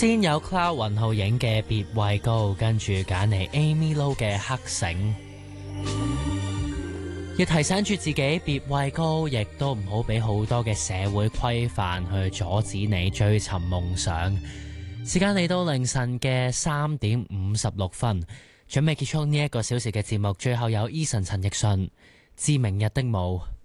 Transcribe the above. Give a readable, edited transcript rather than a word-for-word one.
先有 Cloud 雲浩影嘅別畏高，跟住揀嚟 Amy Lo 嘅黑繩。要提醒住自己別畏高，亦都唔好俾好多嘅社會規範去阻止你追尋夢想。時間嚟到凌晨嘅3:56，準備結束呢一個小時嘅節目。最後有 Eason 陳奕迅《致明日的舞》。